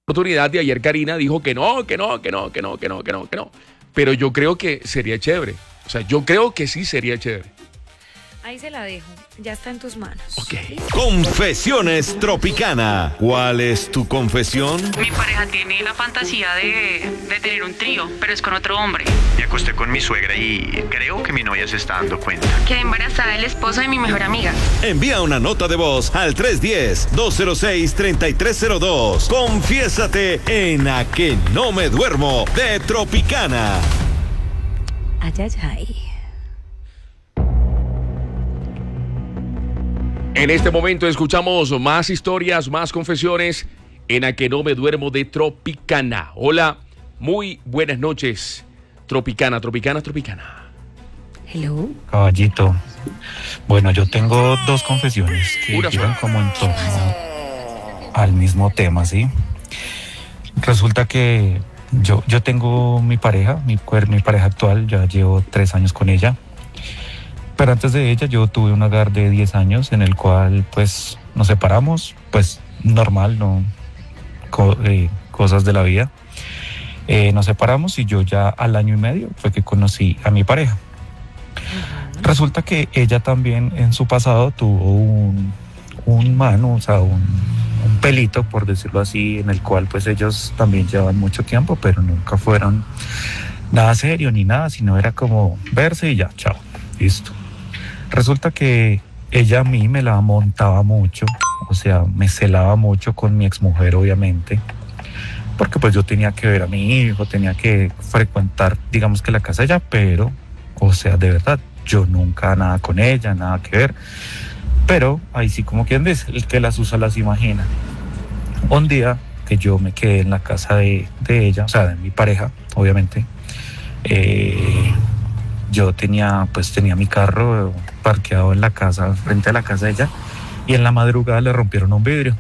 oportunidad de ayer Karina dijo que no. Pero yo creo que sería chévere. O sea, yo creo que sí sería chévere. Ahí se la dejo. Ya está en tus manos. Ok. Confesiones Tropicana. ¿Cuál es tu confesión? Mi pareja tiene la fantasía de tener un trío, pero es con otro hombre. Me acosté con mi suegra y creo que mi novia se está dando cuenta. Quedé embarazada del esposo de mi mejor amiga. Envía una nota de voz al 310-206-3302. Confiésate en A que no me duermo de Tropicana. Ay, ay, ay. En este momento escuchamos más historias, más confesiones en A que no me duermo de Tropicana. Hola, muy buenas noches. Tropicana. Hello. Caballito. Bueno, yo tengo dos confesiones que giran como en torno al mismo tema, ¿sí? Resulta que yo tengo mi pareja, mi pareja actual, ya llevo 3 años con ella. Pero antes de ella yo tuve un hogar de 10 años en el cual pues nos separamos, pues normal, no cosas de la vida. Nos separamos y yo ya al año y medio fue que conocí a mi pareja. Resulta que ella también en su pasado tuvo un mano, o sea, un pelito, por decirlo así, en el cual pues ellos también llevan mucho tiempo, pero nunca fueron nada serio ni nada, sino era como verse y ya, chao, listo. Resulta que ella a mí me la montaba mucho, o sea, me celaba mucho con mi exmujer, obviamente, porque pues yo tenía que ver a mi hijo, tenía que frecuentar, digamos que la casa de ella, pero, o sea, de verdad, yo nunca nada con ella, nada que ver, pero ahí sí como quien dice, el que las usa las imagina. Un día que yo me quedé en la casa de ella, o sea, de mi pareja, obviamente, yo tenía mi carro parqueado en la casa, frente a la casa de ella, y en la madrugada le rompieron un vidrio.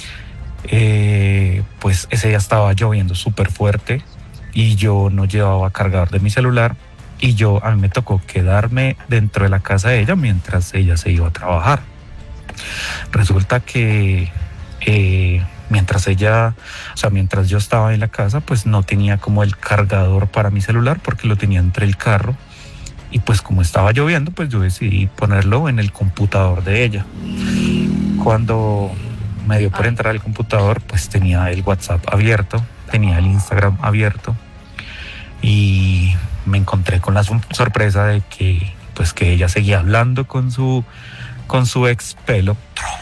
Pues ese día estaba lloviendo súper fuerte y yo no llevaba cargador de mi celular y a mí me tocó quedarme dentro de la casa de ella mientras ella se iba a trabajar. Resulta que mientras yo estaba en la casa, pues no tenía como el cargador para mi celular porque lo tenía entre el carro. Y pues como estaba lloviendo, pues yo decidí ponerlo en el computador de ella. Cuando me dio por entrar al computador, pues tenía el WhatsApp abierto, tenía el Instagram abierto y me encontré con la sorpresa de que ella seguía hablando con su ex pelo.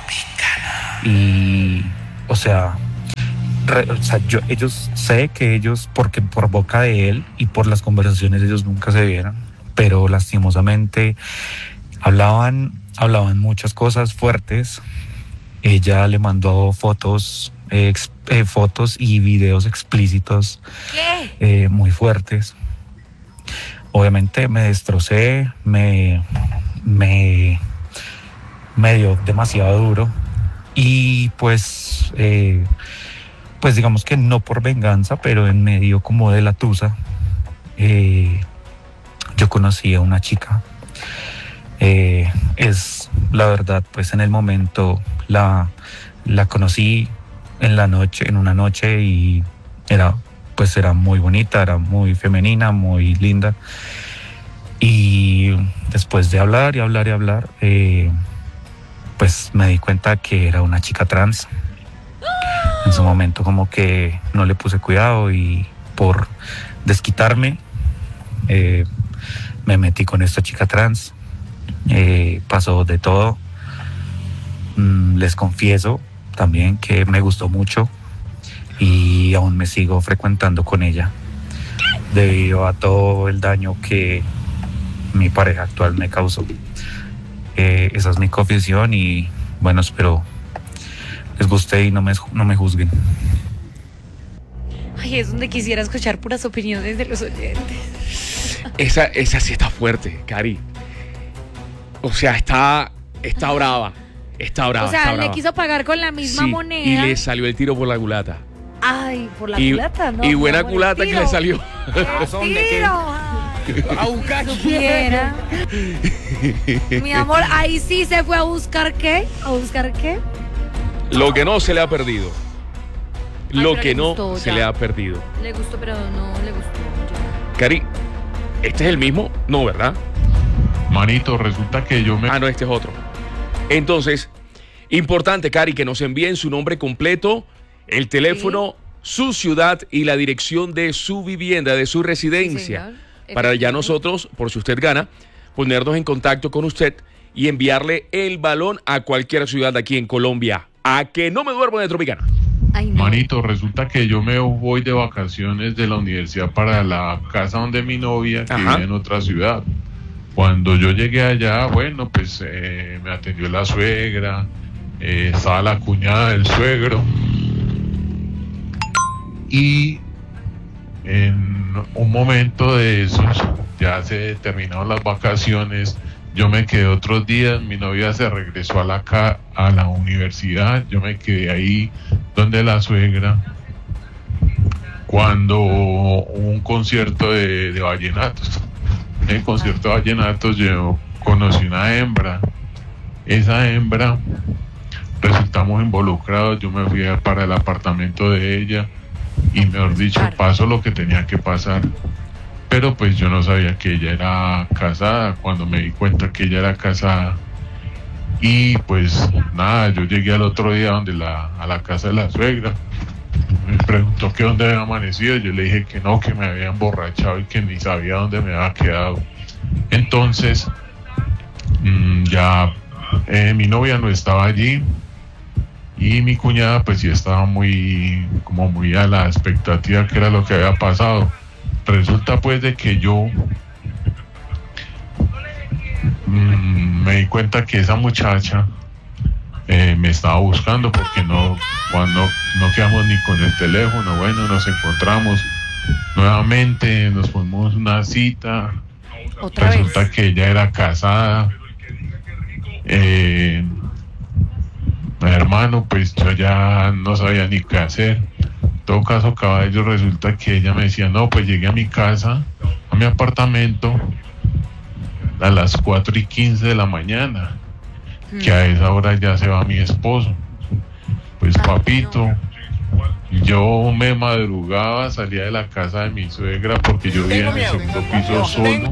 Y, o sea, porque por boca de él y por las conversaciones ellos nunca se vieron. Pero lastimosamente hablaban muchas cosas fuertes. Ella le mandó fotos y videos explícitos muy fuertes. Obviamente me destrocé, me dio demasiado duro y pues digamos que no por venganza, pero en medio como de la tusa, yo conocí a una chica. Es la verdad, pues en el momento la conocí en una noche y era muy bonita, era muy femenina, muy linda. Y después de hablar, pues me di cuenta que era una chica trans. En su momento como que no le puse cuidado y por desquitarme, me metí con esta chica trans. Pasó de todo. Les confieso también que me gustó mucho y aún me sigo frecuentando con ella debido a todo el daño que mi pareja actual me causó. Esa es mi confesión y bueno, espero les guste y no me juzguen. Ay, es donde quisiera escuchar puras opiniones de los oyentes. Esa sí está fuerte, Cari. O sea, está brava. O sea, le quiso pagar con la misma moneda. Y le salió el tiro por la culata. Ay, por la culata, ¿no? Y buena culata que le salió. A buscar quiera. Mi amor, ahí sí se fue a buscar qué. ¿A buscar qué? Lo que no se le ha perdido. lo pero que le no gustó, se ya. le ha perdido. Le gustó, pero no le gustó. Ya. Cari, ¿este es el mismo? No, ¿verdad? Manito, resulta que yo me... Ah, no, este es otro. Entonces, importante, Cari, que nos envíen su nombre completo, el teléfono, su ciudad y la dirección de su vivienda, de su residencia. Sí, señor. Para ya Efectivamente. nosotros, por si usted gana, ponernos en contacto con usted y enviarle el balón a cualquier ciudad aquí en Colombia. A que no me duermo de Tropicana. Ay, no. Manito, resulta que yo me voy de vacaciones de la universidad para la casa donde mi novia, que Ajá. vive en otra ciudad. Cuando yo llegué allá, bueno, pues me atendió la suegra, estaba la cuñada del suegro. Y en un momento de esos, ya se terminaron las vacaciones, yo me quedé otros días, mi novia se regresó a la universidad, yo me quedé ahí donde la suegra, cuando hubo un concierto de vallenatos. En el concierto de vallenatos yo conocí una hembra, esa hembra resultamos involucrados, yo me fui para el apartamento de ella y mejor dicho, Claro. pasó lo que tenía que pasar. Pero pues yo no sabía que ella era casada, cuando me di cuenta que ella era casada. Y pues nada, yo llegué al otro día a la casa de la suegra. Me preguntó que dónde había amanecido, yo le dije que no, que me había emborrachado y que ni sabía dónde me había quedado. Entonces, ya mi novia no estaba allí. Y mi cuñada pues sí estaba muy a la expectativa que era lo que había pasado. Resulta pues de que yo me di cuenta que esa muchacha me estaba buscando porque cuando no quedamos ni con el teléfono. Bueno, nos encontramos nuevamente, nos ponemos una cita. Otra Resulta vez. que ella era casada. Hermano, pues yo ya no sabía ni qué hacer. En todo caso, caballo, resulta que ella me decía, no, pues llegué a mi casa, a mi apartamento, a las 4:15 de la mañana, que a esa hora ya se va mi esposo. Pues Ay, papito, yo me madrugaba, salía de la casa de mi suegra porque yo vivía en el segundo piso solo.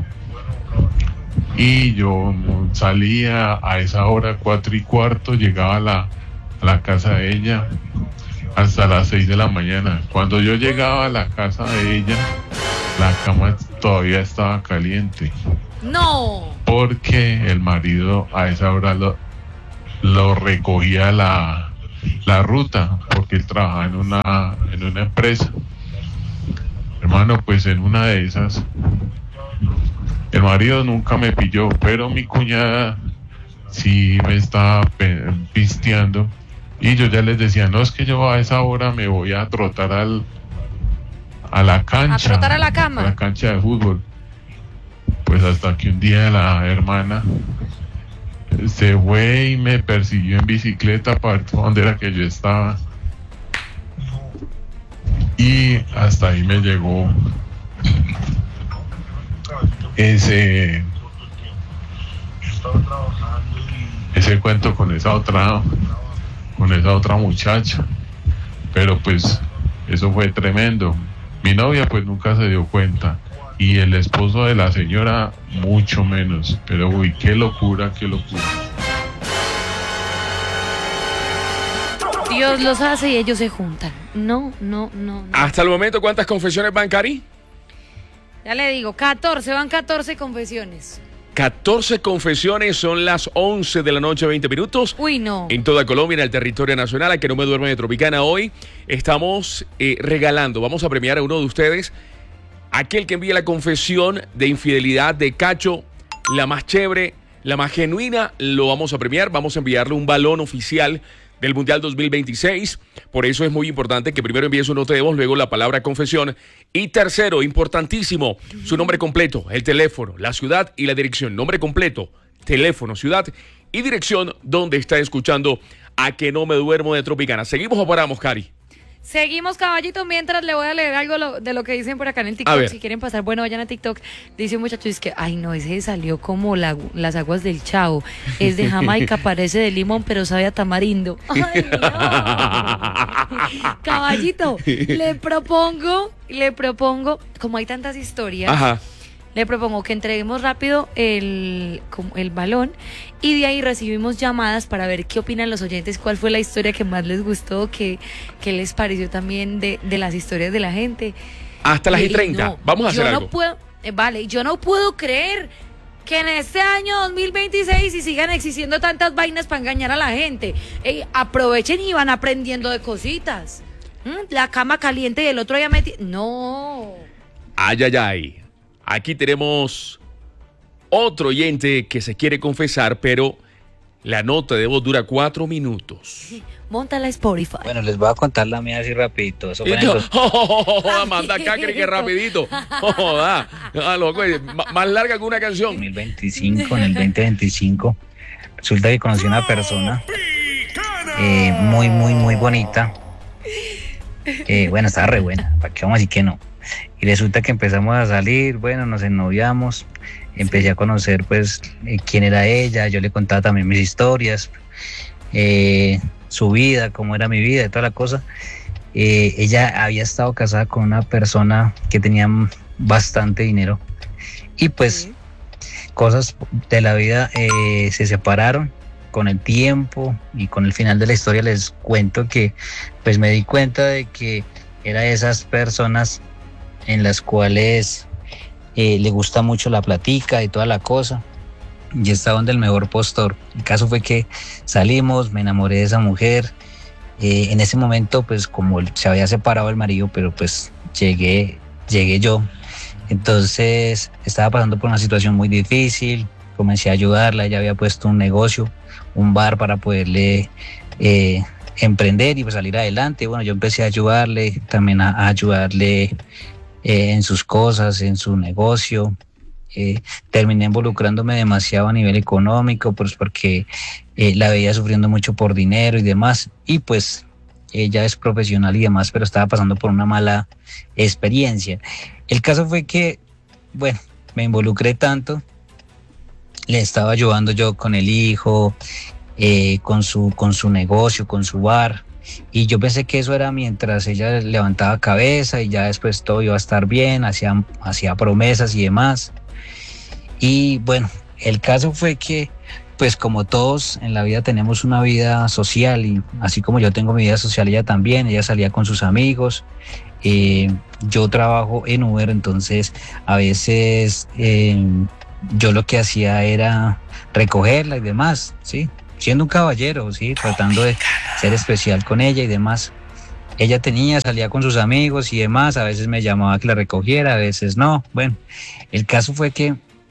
Y yo salía a esa hora, 4:15, llegaba a la casa de ella hasta las 6 de la mañana. Cuando yo llegaba a la casa de ella, la cama todavía estaba caliente, No. porque el marido a esa hora lo recogía la ruta, porque él trabajaba en una empresa. Hermano, pues en una de esas, el marido nunca me pilló, pero mi cuñada sí me estaba pisteando. Y yo ya les decía, no, es que yo a esa hora me voy a trotar a la cancha. A trotar a la cama. A la cancha de fútbol. Pues hasta que un día la hermana se fue y me persiguió en bicicleta para donde era que yo estaba. Y hasta ahí me llegó ese cuento con esa otra muchacha. Pero pues eso fue tremendo. Mi novia pues nunca se dio cuenta, y el esposo de la señora mucho menos. Pero uy, qué locura, qué locura. Dios los hace y ellos se juntan. No. Hasta el momento, ¿cuántas confesiones van, Cari? Ya le digo, 14, van 14 confesiones. 14 confesiones, son las 11 de la noche, 20 minutos. Uy, no. En toda Colombia, en el territorio nacional, a que no me duerme de Tropicana. Hoy estamos regalando, vamos a premiar a uno de ustedes, aquel que envíe la confesión de infidelidad de Cacho, la más chévere, la más genuina, lo vamos a premiar. Vamos a enviarle un balón oficial del Mundial 2026. Por eso es muy importante que primero envíe su nota de voz, luego la palabra confesión. Y tercero, importantísimo, su nombre completo, el teléfono, la ciudad y la dirección. Nombre completo, teléfono, ciudad y dirección donde está escuchando A Que No Me Duermo de Tropicana. ¿Seguimos o paramos, Cari? Seguimos, caballito, mientras le voy a leer algo de lo que dicen por acá en el TikTok. Si quieren pasar, bueno, vayan a TikTok. Dice un muchacho, es que, ay no, ese salió como las aguas del Chavo. Es de Jamaica, parece de limón, pero sabe a tamarindo. Ay, no. Caballito, le propongo, como hay tantas historias, Ajá. le propongo que entreguemos rápido el balón y de ahí recibimos llamadas para ver qué opinan los oyentes, cuál fue la historia que más les gustó, qué les pareció también de las historias de la gente. Hasta las 30. No, Vamos a hacer algo. No puedo, yo no puedo creer que en este año 2026 y sigan existiendo tantas vainas para engañar a la gente. Aprovechen y van aprendiendo de cositas. La cama caliente y el otro ya metí. No. Ay, ay, ay. Aquí tenemos otro oyente que se quiere confesar, pero la nota de voz dura 4 minutos. Móntala a Spotify. Bueno, les voy a contar la mía así rapidito. Eso manda acá, cree que rapidito. Loco, más larga que una canción. 2025, en el 2025, resulta que conocí a una persona muy, muy, muy bonita. Bueno, estaba re buena, ¿para qué vamos a decir que no? Y resulta que empezamos a salir, bueno, nos ennoviamos, empecé a conocer pues quién era ella, yo le contaba también mis historias, su vida, cómo era mi vida y toda la cosa. Ella había estado casada con una persona que tenía bastante dinero y pues cosas de la vida se separaron con el tiempo, y con el final de la historia les cuento que pues me di cuenta de que era de esas personas en las cuales le gusta mucho la platica y toda la cosa, y está donde el mejor postor. El caso fue que salimos, me enamoré de esa mujer. En ese momento pues como se había separado el marido, pero pues llegué yo, entonces estaba pasando por una situación muy difícil, comencé a ayudarla. Ella había puesto un negocio, un bar para poderle emprender y pues salir adelante. Bueno, yo empecé a ayudarle, también a ayudarle en sus cosas, en su negocio. Terminé involucrándome demasiado a nivel económico, pues porque la veía sufriendo mucho por dinero y demás, y pues ella es profesional y demás, pero estaba pasando por una mala experiencia. El caso fue que, bueno, me involucré tanto, le estaba ayudando yo con el hijo, con su negocio, con su bar, y yo pensé que eso era mientras ella levantaba cabeza y ya después todo iba a estar bien, hacía promesas y demás. Y bueno, el caso fue que pues como todos en la vida tenemos una vida social, y así como yo tengo mi vida social, ella también. Ella salía con sus amigos, yo trabajo en Uber, entonces a veces yo lo que hacía era recogerla y demás, ¿sí? Siendo un caballero, ¿sí? Tratando de ser especial con ella y demás. Ella salía con sus amigos y demás, a veces me llamaba que la recogiera, a veces no. Bueno, el caso fue que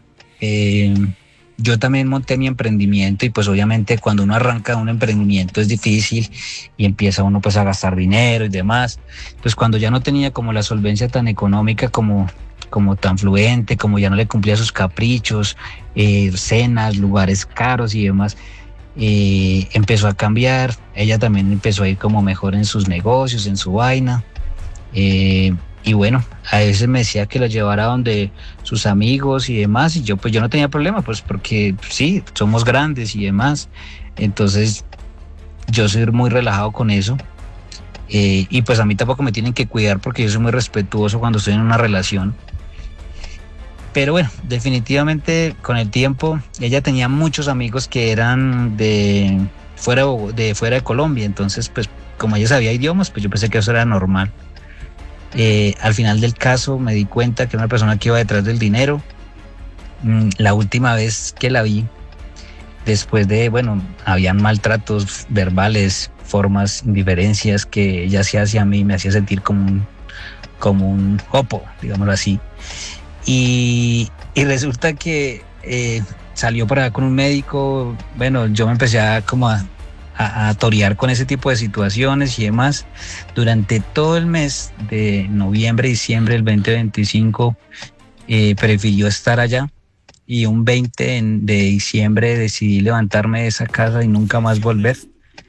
yo también monté mi emprendimiento, y pues obviamente cuando uno arranca un emprendimiento es difícil y empieza uno pues a gastar dinero y demás. Pues cuando ya no tenía como la solvencia tan económica, como tan fluente, como ya no le cumplía sus caprichos, cenas, lugares caros y demás, empezó a cambiar. Ella también empezó a ir como mejor en sus negocios, en su vaina, y bueno, a veces me decía que lo llevara donde sus amigos y demás, y yo no tenía problema, pues porque sí, somos grandes y demás. Entonces yo soy muy relajado con eso, y pues a mí tampoco me tienen que cuidar porque yo soy muy respetuoso cuando estoy en una relación. Pero bueno, definitivamente con el tiempo ella tenía muchos amigos que eran de fuera de Colombia, entonces pues como ella sabía idiomas, pues yo pensé que eso era normal. Al final del caso me di cuenta que era una persona que iba detrás del dinero. La última vez que la vi, después de, bueno, habían maltratos verbales, formas, indiferencias que ella hacía hacia mí, me hacía sentir como un jopo, digámoslo así. Y resulta que salió por allá con un médico. Bueno, yo me empecé a torear con ese tipo de situaciones y demás. Durante todo el mes de noviembre, diciembre del 2025, prefirió estar allá, y un 20 de diciembre decidí levantarme de esa casa y nunca más volver.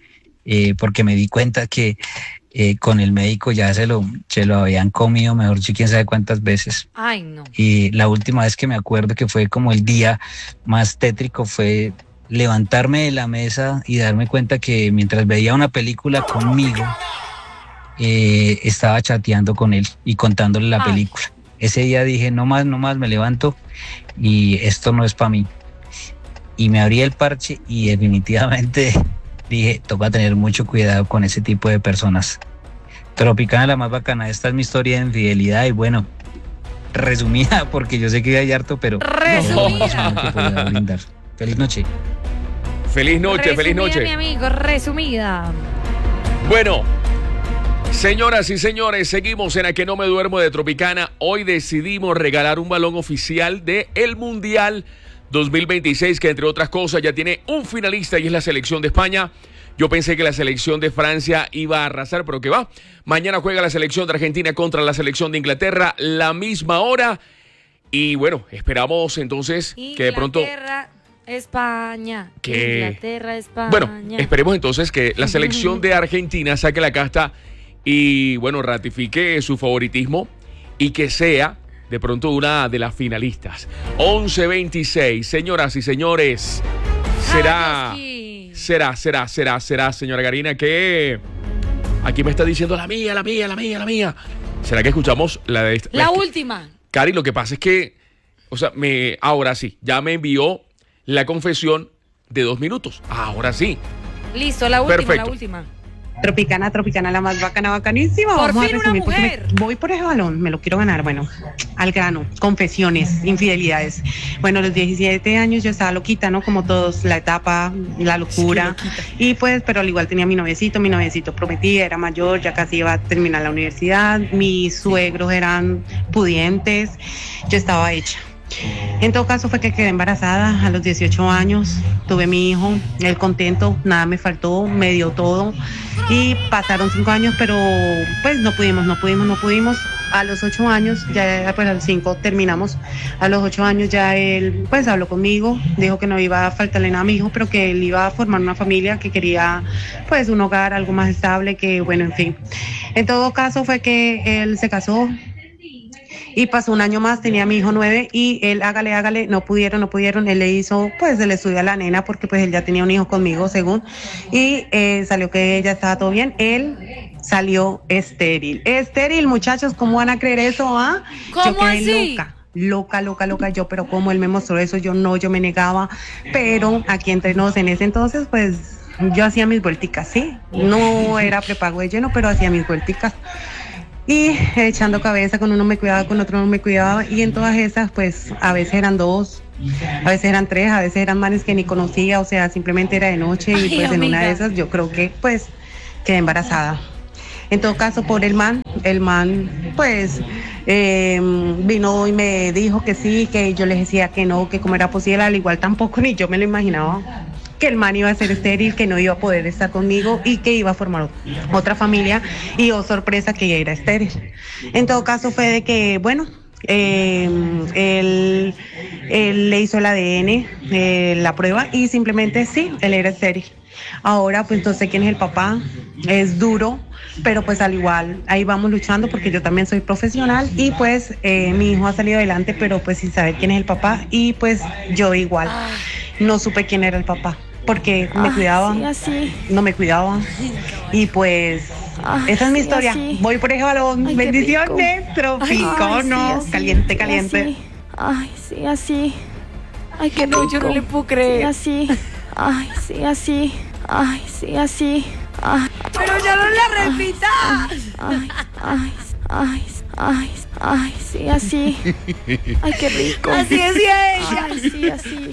porque me di cuenta que con el médico ya se lo habían comido, mejor dicho, quién sabe cuántas veces. Ay, no. Y la última vez que me acuerdo que fue como el día más tétrico fue levantarme de la mesa y darme cuenta que mientras veía una película conmigo, estaba chateando con él y contándole la película. Ese día dije, no más, me levanto y esto no es para mí. Y me abrí el parche y definitivamente dije, toca tener mucho cuidado con ese tipo de personas. Tropicana, la más bacana. Esta es mi historia de infidelidad y bueno, resumida porque yo sé que hay harto, pero resumida. No, que podía brindar. Feliz noche. Feliz noche, resumida, feliz noche. Mi amigo, resumida. Bueno, señoras y señores, seguimos en A Que No Me Duermo de Tropicana. Hoy decidimos regalar un balón oficial de el Mundial 2026, que entre otras cosas ya tiene un finalista y es la selección de España. Yo pensé que la selección de Francia iba a arrasar, pero que va. Mañana juega la selección de Argentina contra la selección de Inglaterra, la misma hora. Y bueno, esperamos entonces que de pronto... España. Que... Inglaterra, España. Bueno, esperemos entonces que la selección de Argentina saque la casta y bueno, ratifique su favoritismo y que sea de pronto una de las finalistas. 11:26, señoras y señores. Será, señora Karina, que aquí me está diciendo la mía. ¿Será que escuchamos la de esta? La última. Cari, lo que pasa es que, o sea, ahora sí, ya me envió la confesión de 2 minutos. Ahora sí. Listo, la última, perfecto. La última. Tropicana, la más bacana, bacanísima. Por Vamos fin a resumir una mujer. Voy por ese balón, me lo quiero ganar. Bueno, al grano, confesiones, infidelidades. Bueno, a los 17 años yo estaba loquita, ¿no? Como todos, la etapa, la locura. Y pues, pero al igual tenía mi noviecito prometí, era mayor, ya casi iba a terminar la universidad. Mis suegros eran pudientes, yo estaba hecha. En todo caso fue que quedé embarazada a los 18 años, tuve mi hijo, él contento, nada me faltó, me dio todo y pasaron 5 años, pero pues no pudimos. A los 8 años, ya pues a los 5 terminamos, a los 8 años ya él pues habló conmigo, dijo que no iba a faltarle nada a mi hijo, pero que él iba a formar una familia, que quería pues un hogar, algo más estable, que bueno, en fin. En todo caso fue que él se casó. Y pasó un año más, tenía a mi hijo 9 y él, hágale, no pudieron, él le hizo pues el estudio a la nena porque pues él ya tenía un hijo conmigo según, y salió que ya estaba todo bien, él salió estéril, muchachos, ¿cómo van a creer eso? ¿Cómo yo quedé así? Loca, yo, pero como él me mostró eso, yo me negaba, pero aquí entre nos en ese entonces pues yo hacía mis vuelticas, sí, no era prepago de lleno, pero hacía mis vuelticas. Y echando cabeza, con uno me cuidaba, con otro no me cuidaba, y en todas esas pues a veces eran 2, a veces eran 3, a veces eran manes que ni conocía, o sea, simplemente era de noche. Y pues en una de esas yo creo que pues quedé embarazada. En todo caso, por el man pues vino y me dijo que sí, que yo le decía que no, que cómo era posible, al igual tampoco ni yo me lo imaginaba, que el man iba a ser estéril, que no iba a poder estar conmigo y que iba a formar otra familia, y oh sorpresa, que ella era estéril. En todo caso fue de que, bueno, él le hizo el ADN, la prueba, y simplemente sí, él era estéril. Ahora pues no sé quién es el papá, es duro, pero pues al igual ahí vamos luchando porque yo también soy profesional y pues mi hijo ha salido adelante, pero pues sin saber quién es el papá, y pues yo igual no supe quién era el papá porque me cuidaba, sí, no me cuidaba, y pues esa es mi historia. Así. Voy por ese balón. Bendiciones, Tropicano, caliente. Ay, sí, así. Ay, qué rico. Yo no le puedo creer. Sí, así. Ay, sí, así. Ay, sí, así. Ay. Pero ya no la repitas. Ay, sí, así. Ay, qué rico. Así es ella. Ay, sí, así.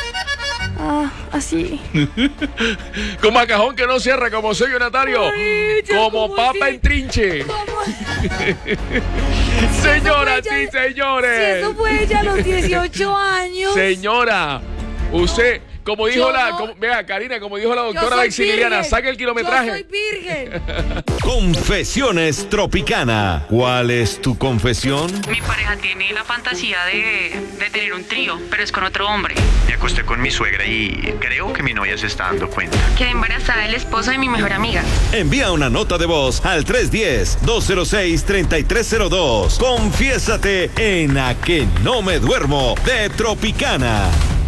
Así. Como a cajón que no cierra, como sello natario. Como papa en trinche. Señoras y señores. Si eso fue ella a los 18 años. Señora, usted, Como dijo vea, Karina, como dijo la doctora Maximiliana, saque el kilometraje. Yo soy virgen. Confesiones Tropicana. ¿Cuál es tu confesión? Mi pareja tiene la fantasía de tener un trío, pero es con otro hombre. Me acosté con mi suegra y creo que mi novia se está dando cuenta. Quedé embarazada del esposo de mi mejor amiga. Envía una nota de voz al 310-206-3302. Confiésate en A que no me duermo de Tropicana.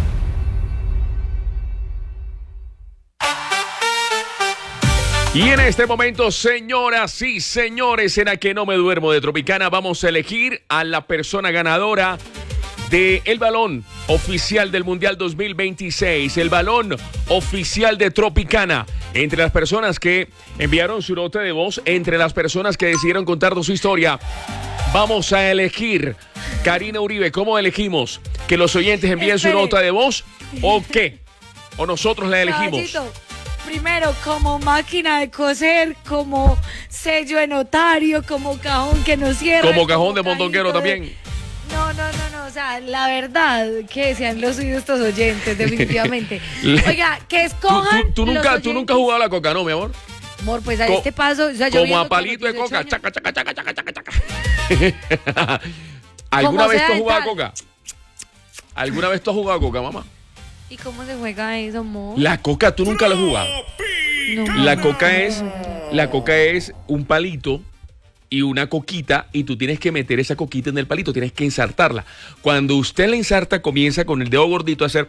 Y en este momento, señoras y señores, en A que no me duermo de Tropicana, vamos a elegir a la persona ganadora del balón oficial del Mundial 2026, el balón oficial de Tropicana. Entre las personas que enviaron su nota de voz, entre las personas que decidieron contarnos su historia, vamos a elegir. Karina Uribe, ¿cómo elegimos? ¿Que los oyentes envíen su nota de voz o qué? ¿O nosotros la elegimos? Caballito, primero, como máquina de coser, como sello de notario, como cajón que nos cierra. Como cajón de mondonguero también. No, o sea, la verdad que se han lucido estos oyentes, definitivamente. Oiga, que escojan. Tú nunca has jugado a la coca, ¿no, mi amor? Amor, pues a este paso. O sea, como a palito de coca. Chaca, chaca, chaca, chaca, chaca, chaca. ¿Alguna vez tú has jugado a coca? ¿Alguna vez tú has jugado a coca, mamá? ¿Y cómo se juega eso, amor? La coca, tú nunca lo has jugado. No, La coca es un palito y una coquita, y tú tienes que meter esa coquita en el palito, tienes que ensartarla. Cuando usted la ensarta, comienza con el dedo gordito a hacer...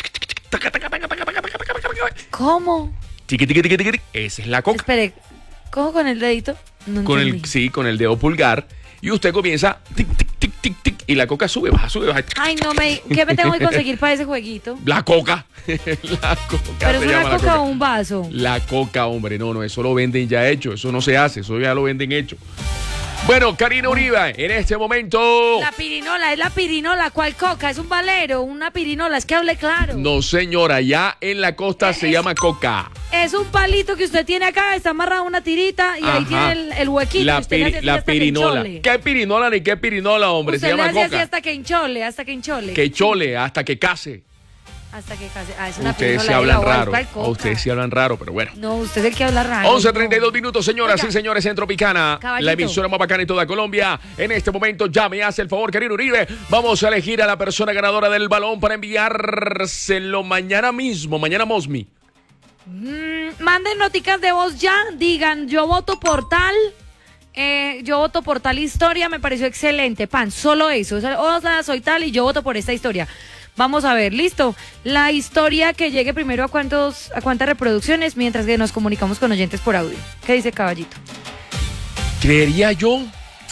¿Cómo? Esa es la coca. Espere, ¿cómo con el dedito? No entendí. Con el dedo pulgar, y usted comienza... tic, tic, tic, tic, tic, y la coca sube, baja. Ay, no, ¿qué me tengo que conseguir para ese jueguito? La coca. La coca. ¿Pero es una coca o un vaso? La coca, hombre, no, eso lo venden ya hecho, eso no se hace, eso ya lo venden hecho. Bueno, Karina Uribe, en este momento... La pirinola, es la pirinola. ¿Cuál coca? Es un valero, una pirinola, es que hable claro. No, señora, ya en la costa se llama coca. Es un palito que usted tiene acá, está amarrado una tirita y ahí tiene el huequito. La pirinola. ¿Qué pirinola ni qué pirinola, hombre? Usted se llama coca. Así hasta que hinchole. Que chole, hasta que case. Hasta que case. Es una ustedes sí hablan raro. Ustedes sí hablan raro, pero bueno. No, usted es el que habla raro. 11:32 minutos, señoras y señores, en Tropicana. Caballito. La emisora más bacana en toda Colombia. En este momento ya me hace el favor, Karina Uribe. Vamos a elegir a la persona ganadora del balón para enviárselo mañana mismo, mañana Mosmi. Manden noticas de voz ya. Digan, yo voto por tal. Yo voto por tal historia. Me pareció excelente. Solo eso. O sea, soy tal y yo voto por esta historia. Vamos a ver, listo. La historia que llegue primero a cuántas reproducciones, mientras que nos comunicamos con oyentes por audio. ¿Qué dice Caballito? Creería yo.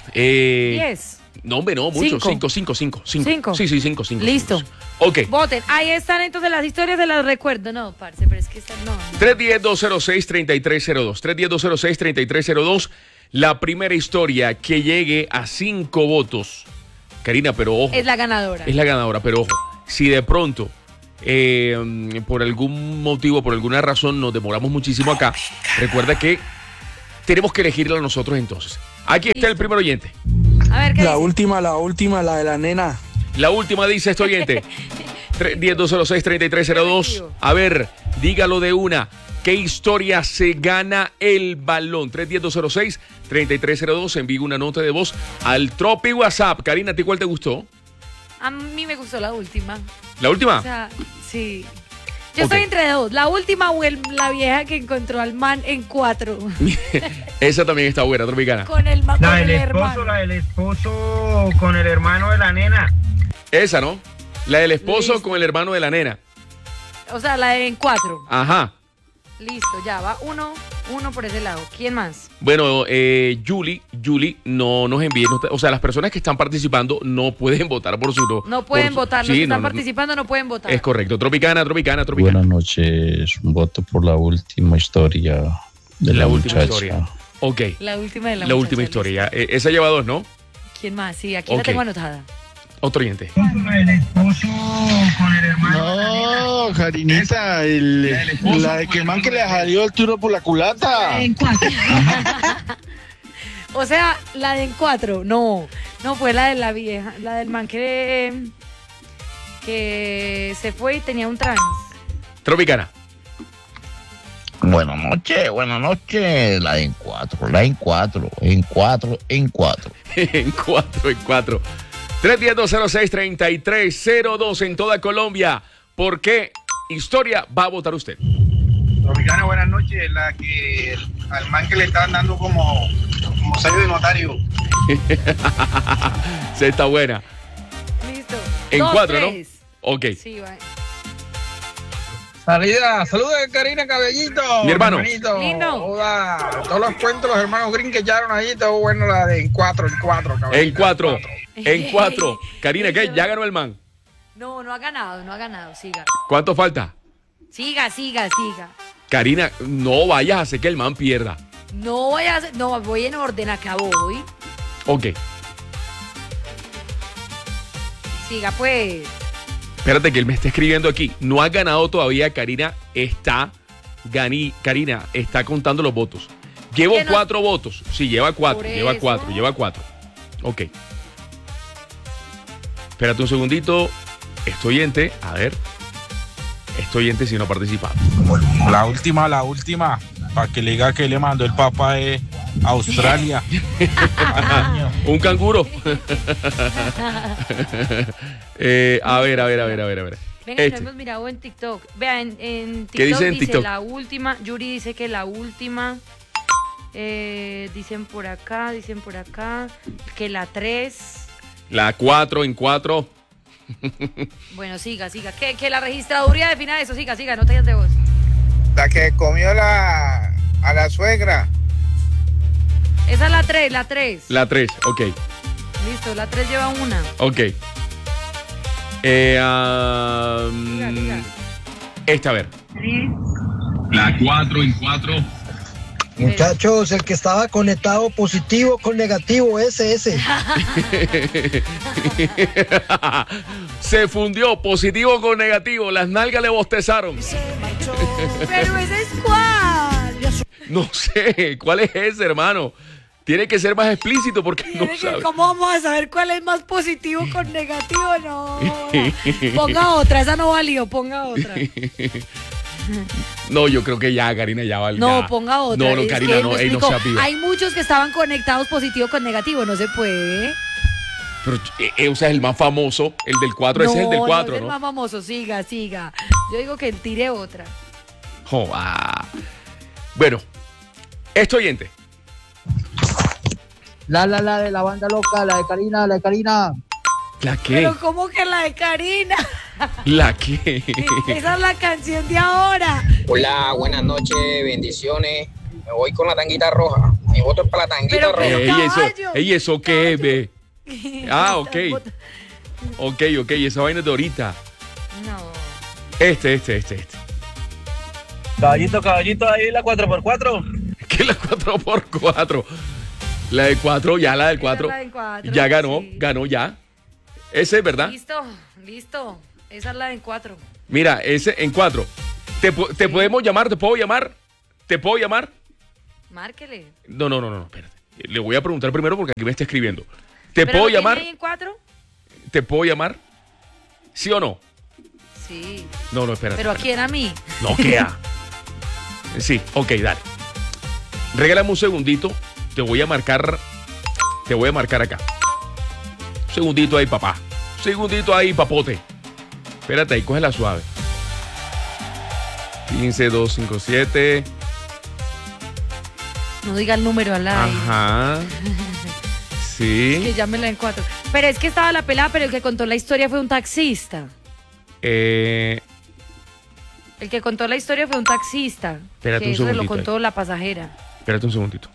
10. No, hombre, no, mucho. 5. 5. Sí, 5. Listo. Ok. Voten. Ahí están entonces las historias, se las recuerdo. No, parce, pero es que están no. 310-206-3302. 310-206-3302. La primera historia que llegue a 5 votos. Karina, pero ojo. Es la ganadora. Es la ganadora, pero ojo. Si de pronto, por algún motivo, por alguna razón, nos demoramos muchísimo acá, recuerda que tenemos que elegirla nosotros entonces. Aquí está el primer oyente. A ver, ¿qué La dice? última, la de la nena. La última dice este oyente. 310-206-3302. A ver, dígalo de una. ¿Qué historia se gana el balón? 310-206-3302. Envíe una nota de voz al Tropi WhatsApp. Karina, ¿a ti cuál te gustó? A mí me gustó la última. ¿La última? O sea, sí. Yo estoy entre dos. La última o la vieja que encontró al man en 4. Esa también está buena, Tropicana. Con el hermano. La del esposo con el hermano de la nena. Esa, ¿no? La del esposo Listo. con el hermano de la nena. O sea, la de en 4. Ajá. Listo, ya va uno por ese lado. ¿Quién más? Bueno, Julie, no nos envíe. O sea, las personas que están participando no pueden votar por su... No pueden votar, los que están participando no pueden votar. Es correcto. Tropicana. Buenas noches. Voto por la última historia de la última muchacha. historia. Ok. La última de la La muchacha, última historia. Esa lleva 2, ¿no? ¿Quién más? Sí, aquí la tengo anotada. Otro oyente. El esposo con el hermano. No, Karinita, la de que man que le salió el tiro por la culata. En 4. O sea, la de en 4. No, fue la de la vieja, la del man que se fue y tenía un trans. Tropicana. Buenas noches, la en 4. En 4. En 4. 310-206-3302 en toda Colombia. ¿Por qué historia va a votar usted? Tropicana, buenas noches. La que al man que le estaban dando como sello de notario. Sí, está buena. Listo. En 4, ¿no? Ok. Sí, va. Saludos a Karina Cabellito. Mi hermano. Lindo. Hola. Todos los cuentos, los hermanos Green que echaron ahí, todo bueno, la de en 4. En 4. Karina, ¿qué? ¿Ya ganó el man? No ha ganado, siga. ¿Cuánto falta? Siga. Karina, no vayas a hacer que el man pierda. No, voy en orden, acabo hoy. Ok. Siga, pues. Espérate que él me está escribiendo aquí. No ha ganado todavía. Karina está contando los votos. Llevo 4 votos. Sí, lleva 4. Lleva 4. Ok. Espérate un segundito. Estoy ente. A ver. Estoy ente si no ha participado. La última. Para que le diga que le mandó el papá de Australia. Un canguro. A ver. Venga, lo hemos mirado en TikTok. Vean, en TikTok ¿Qué dice en TikTok? La última. Yuri dice que la última. Dicen por acá que la 3. La 4 en 4. Bueno, siga. Que la registraduría defina eso. Siga, no te de voz. La que comió a la suegra. Esa es la 3. La 3, ok. Listo, la 3 lleva una. Ok. Esta, a ver. La 4 en 4. Muchachos, el que estaba conectado positivo con negativo, ese. Se fundió positivo con negativo. Las nalgas le bostezaron. Pero ese es cuál. No sé, ¿cuál es ese, hermano? Tiene que ser más explícito porque no sabe. ¿Cómo vamos a saber cuál es más positivo con negativo? No. Ponga otra, esa no valió, ponga otra. No, yo creo que ya, Karina, ya valió. No, ya. ponga otra. No, Karina, no sea piba. Hay muchos que estaban conectados positivo con negativo, no se puede. Pero, o sea, es el más famoso, el del 4, ese es el del 4, no es el más famoso, siga. Yo digo que tire otra. Bueno, esto oyente. La de la banda loca, la de Karina. ¿La qué? Pero ¿cómo que la de Karina? ¿La qué? Esa es la canción de ahora. Hola, buenas noches, bendiciones. Me voy con la tanguita roja. Mi voto es para la tanguita roja. ¿Eso qué es, ve? Ok. Ok, esa vaina es de ahorita. No. Este. Caballito, ahí la 4x4. ¿Qué es la 4x4? La de 4, ya la del 4. Ya ganó, sí. Ganó ya. Ese, ¿verdad? Listo. Esa es la de 4. Mira, ese en 4. ¿Te podemos llamar? ¿Te puedo llamar? Márquele. No, espérate. Le voy a preguntar primero porque aquí me está escribiendo. ¿Te puedo llamar? ¿En 4? ¿Te puedo llamar? ¿Sí o no? Sí. No, espérate. ¿Pero a quién? ¿A mí? No, queda. Sí, ok, dale. Regálame un segundito. Te voy a marcar acá. Un segundito ahí, papá. Un segundito ahí, papote. Espérate ahí, cógela suave. 15257. No diga el número al aire. Ajá. Sí. Es que llámela en 4. Pero es que estaba la pelada, pero el que contó la historia fue un taxista. El que contó la historia fue un taxista. Espérate que un segundito. lo contó la pasajera. Espérate un segundito.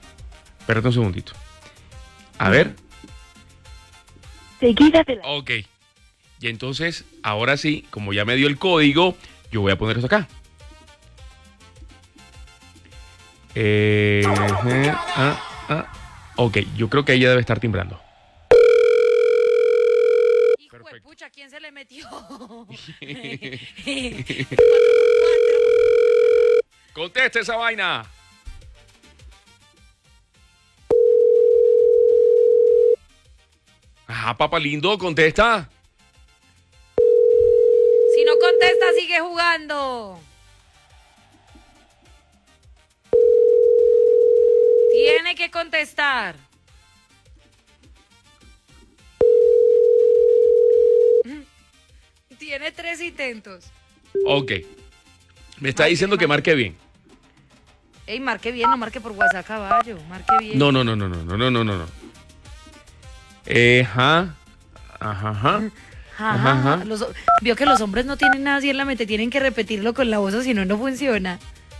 A ver. Seguida de la... Ok. Y entonces, ahora sí, como ya me dio el código, yo voy a poner eso acá. Ok, yo creo que ella debe estar timbrando. Hijo de pucha, ¿quién se le metió? Conteste esa vaina. Ajá, papá lindo, contesta. Si no contesta, sigue jugando. tiene que contestar. Tiene 3 intentos. Ok. Me está diciendo que marque bien. Ey, marque bien, no marque por WhatsApp, caballo. Marque bien. No. Ajá. Vio que los hombres no tienen nada así en la mente, tienen que repetirlo con la voz o si no, no funciona.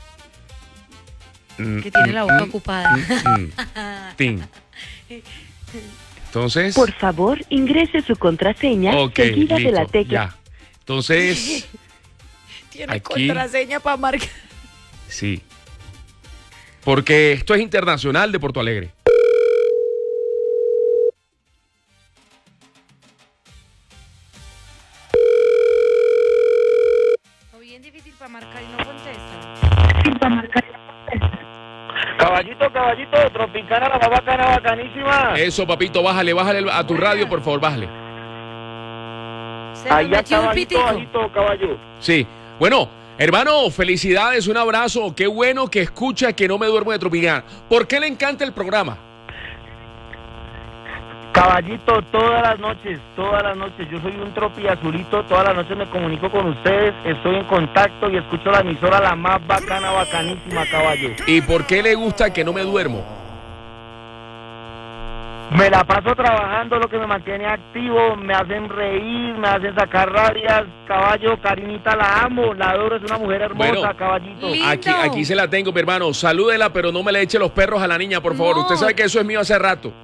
Que tiene la boca ocupada. Tin. Entonces. Por favor, ingrese su contraseña seguida de la tecla. Ya. Entonces. Tiene aquí, contraseña para marcar. Sí. Porque esto es internacional de Porto Alegre. Bien difícil para marcar y no contesta. Caballito, Tropicana, la más bacana, bacanísima. Eso, papito, bájale a tu radio, por favor, bájale. Allá está bajito, caballo. Sí. Bueno, hermano, felicidades, un abrazo. Qué bueno que escucha Que No Me Duermo de Tropicana. ¿Por qué le encanta el programa? Caballito, todas las noches, yo soy un tropi azulito, todas las noches me comunico con ustedes, estoy en contacto y escucho la emisora la más bacana, bacanísima, caballo. ¿Y por qué le gusta Que No Me Duermo? Me la paso trabajando, lo que me mantiene activo, me hacen reír, me hacen sacar rabias, caballo, Karinita la amo, la adoro, es una mujer hermosa, bueno, caballito. Aquí se la tengo, mi hermano, salúdela, pero no me le eche los perros a la niña, por favor, usted sabe que eso es mío hace rato.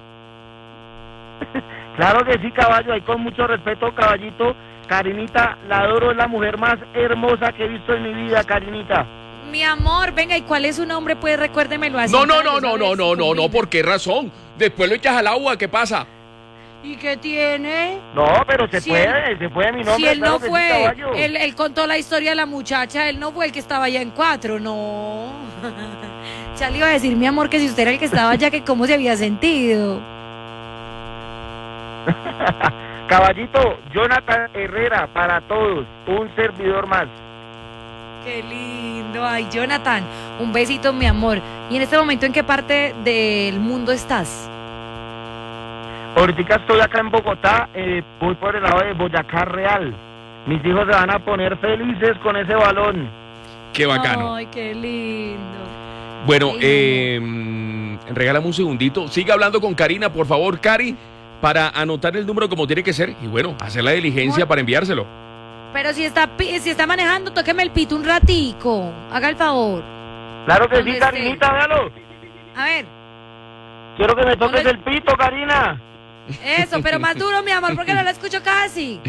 Claro que sí, caballo, ahí con mucho respeto, caballito. Karinita, la adoro, es la mujer más hermosa que he visto en mi vida, Karinita. Mi amor, venga, ¿y cuál es su nombre? Pues recuérdemelo así. No, ¿por qué razón? Después lo echas al agua, ¿qué pasa? ¿Y qué tiene? No, pero se puede mi nombre. Si él claro no fue, sí, él contó la historia de la muchacha, él no fue el que estaba allá en 4, no. Ya le iba a decir, mi amor, que si usted era el que estaba allá, que cómo se había sentido. Caballito, Jonathan Herrera, para todos, un servidor más. Qué lindo. Ay, Jonathan, un besito, mi amor. ¿Y en este momento en qué parte del mundo estás? Ahorita estoy acá en Bogotá, voy por el lado de Boyacá Real. Mis hijos se van a poner felices con ese balón. Qué bacano. Ay, qué lindo. Bueno, regálame un segundito. Sigue hablando con Karina, por favor, Cari, para anotar el número como tiene que ser y bueno, hacer la diligencia para enviárselo. Pero si está manejando, tóqueme el pito un ratico. Haga el favor. Claro que sí, Karinita, véalo. A ver. Quiero que me toques el pito, Karina. Eso, pero más duro, mi amor, porque no la escucho casi.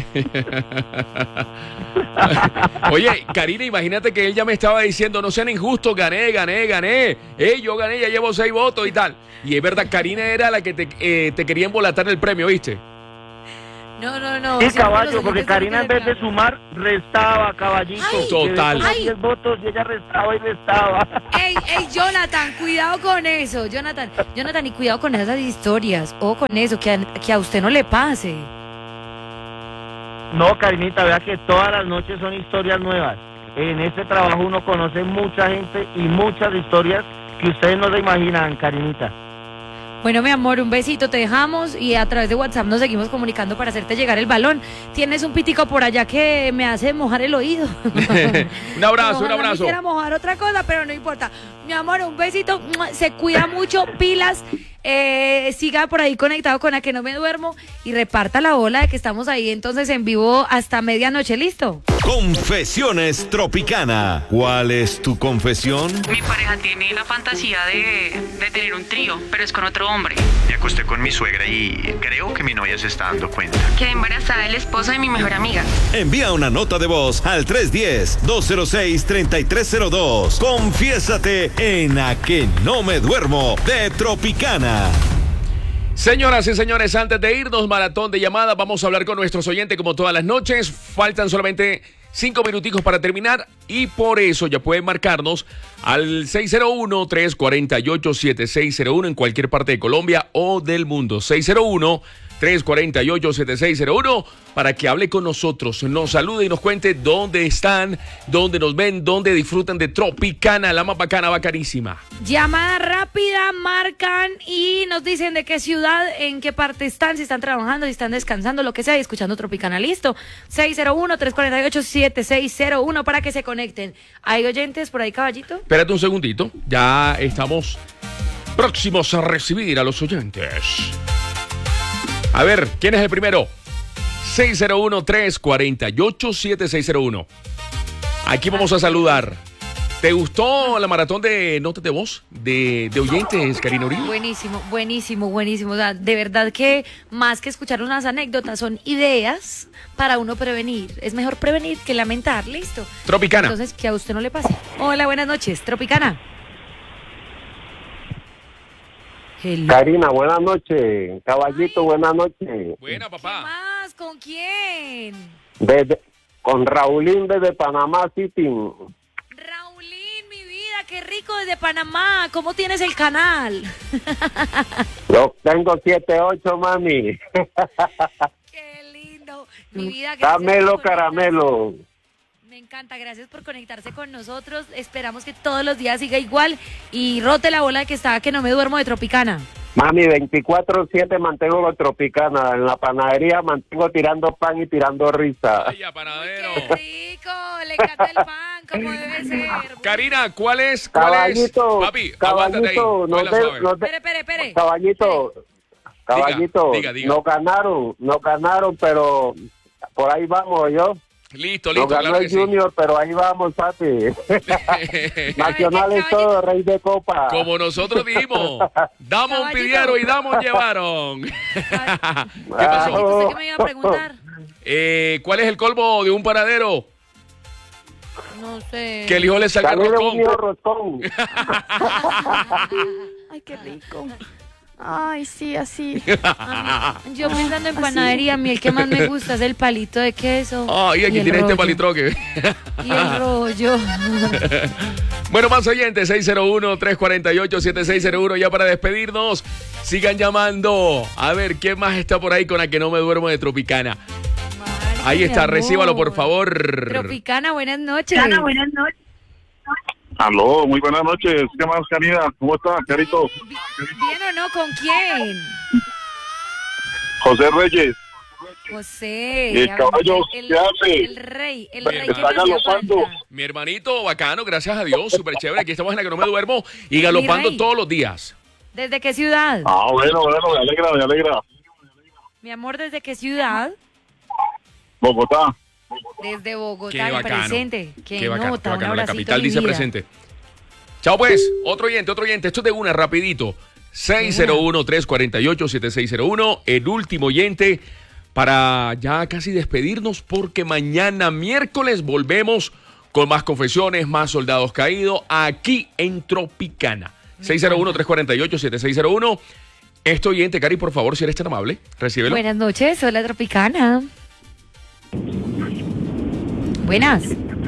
Oye, Karina, imagínate que él ya me estaba diciendo, no sean injustos, gané. Yo gané, ya llevo 6 votos y tal. Y es verdad, Karina era la que te quería embolatar el premio, ¿viste? No. Sí, caballo, porque Karina en vez de sumar, restaba, caballito. Ay, total. 10 votos y ella restaba y restaba. Ey, Jonathan, cuidado con eso. Jonathan, y cuidado con esas historias. O con eso, que a usted no le pase. No, Karinita, vea que todas las noches son historias nuevas. En este trabajo uno conoce mucha gente y muchas historias que ustedes no se imaginan, Karinita. Bueno, mi amor, un besito, te dejamos y a través de WhatsApp nos seguimos comunicando para hacerte llegar el balón. Tienes un pitico por allá que me hace mojar el oído. Un abrazo. Quisiera mojar otra cosa, pero no importa. Mi amor, un besito, se cuida mucho, pilas. Siga por ahí conectado con A Que No Me Duermo y reparta la bola de que estamos ahí entonces en vivo hasta medianoche, ¿listo? Confesiones Tropicana. ¿Cuál es tu confesión? Mi pareja tiene la fantasía de tener un trío, pero es con otro hombre. Me acosté con mi suegra y creo que mi novia se está dando cuenta. Quedé embarazada del esposo de mi mejor amiga. Envía una nota de voz al 310-206-3302. Confiésate en A Que No Me Duermo de Tropicana. Señoras y señores, antes de irnos, maratón de llamadas, vamos a hablar con nuestros oyentes como todas las noches. Faltan solamente 5 minuticos para terminar y por eso ya pueden marcarnos al 601-348-7601 en cualquier parte de Colombia o del mundo. 348-7601 para que hable con nosotros, nos salude y nos cuente dónde están, dónde nos ven, dónde disfrutan de Tropicana, la más bacana, bacanísima. Llamada rápida, marcan y nos dicen de qué ciudad, en qué parte están, si están trabajando, si están descansando, lo que sea, y escuchando Tropicana. Listo. 601-348-7601 para que se conecten. ¿Hay oyentes por ahí, caballito? Espérate un segundito, ya estamos próximos a recibir a los oyentes. A ver, ¿quién es el primero? 601-348-7601. Aquí vamos a saludar. ¿Te gustó la maratón de notas de voz de oyentes, Karina Uribe? Buenísimo, buenísimo, buenísimo. O sea, de verdad que más que escuchar unas anécdotas, son ideas para uno prevenir. Es mejor prevenir que lamentar, listo. Tropicana. Entonces, que a usted no le pase. Hola, buenas noches, Tropicana. Hello. Karina, buenas noches. Caballito, buenas noches. Buena, papá. ¿Qué más? ¿Con quién? Con Raulín desde Panamá City. Raulín, mi vida, qué rico desde Panamá. ¿Cómo tienes el canal? Yo tengo 7-8, mami. Qué lindo. Mi vida, Caramelo, caramelo. Me encanta, gracias por conectarse con nosotros. Esperamos que todos los días siga igual y rote la bola de que no me duermo de Tropicana. Mami, 24/7 mantengo con Tropicana. En la panadería mantengo tirando pan y tirando risa. Ay, panadero. ¡Qué rico! Le encanta el pan, como debe ser. Karina, ¿cuál es? Caballito, Papi, caballito, Espere. Caballito, diga. nos ganaron, pero por ahí vamos, yo. Listo, Nos ganó claro el Junior, pero ahí vamos, papi. Nacional es todo, rey de copa. Como nosotros dijimos, damos un pidieron y damos llevaron. ¿Qué pasó? ¿Usted qué me iba a preguntar? ¿Cuál es el colmo de un panadero? No sé. Que el hijo le salga roscón. Ay, qué rico. Ay, sí, así. Yo pensando en panadería, a mí el que más me gusta es el palito de queso. Y aquí tiene este palitroque. Y el rollo. Bueno, más oyentes, 601-348-7601. Ya para despedirnos, sigan llamando. A ver, ¿quién más está por ahí con la que no me duermo de Tropicana? Ahí está, recíbalo, por favor. Tropicana, buenas noches. Aló, muy buenas noches. ¿Qué más, Karina? ¿Cómo estás, Carito? ¿Bien o no? ¿Con quién? José Reyes. José. El caballo, ¿qué hace? El rey. Está galopando. Mi hermanito, bacano, gracias a Dios, súper chévere. Aquí estamos en la que no me duermo y galopando todos los días. ¿Desde qué ciudad? Bueno, me alegra. Mi amor, ¿desde qué ciudad? Bogotá. Desde Bogotá, Qué bacano. presente. Qué bacano, nota, qué bacano. un La abracito, capital mi dice vida. presente. Chao pues, otro oyente. Esto es de una, rapidito. 601-348-7601. El último oyente para ya casi despedirnos porque mañana miércoles volvemos con más confesiones, más soldados caídos aquí en Tropicana. 601-348-7601. Este oyente, Cari, por favor, si eres tan amable, recíbelo. Buenas noches, hola Tropicana. Buenas.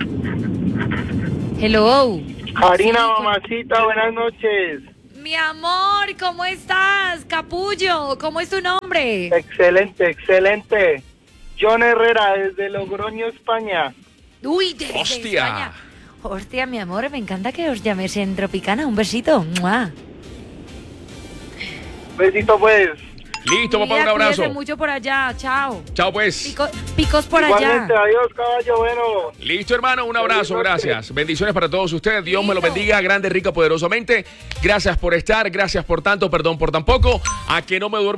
Hello. Karina, mamacita, buenas noches. Mi amor, ¿cómo estás? Capullo, ¿cómo es tu nombre? Excelente. John Herrera, desde Logroño, España. Uy, desde España. Hostia, mi amor, me encanta que os llaméis en Tropicana. Un besito. ¡Mua! Besito, pues. Listo, papá, un abrazo. Cuídese mucho por allá. Chao. Chao, pues. Picos por Igualmente, allá. adiós, caballo, bueno. Listo, hermano, un abrazo, gracias. Bendiciones para todos ustedes. Dios me lo bendiga grande, rica, poderosamente. Gracias por estar, gracias por tanto, perdón por tan poco. A que no me duermo.